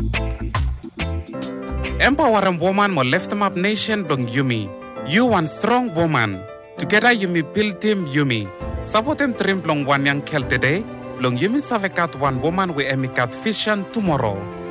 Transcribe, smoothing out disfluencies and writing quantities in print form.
Empowering woman mo lift up nation dong Yumi. You one strong woman. Together Yumi build team Yumi. Sabotem trim long one yang kel today. Long Yumi savekat one woman we emikat vision tomorrow.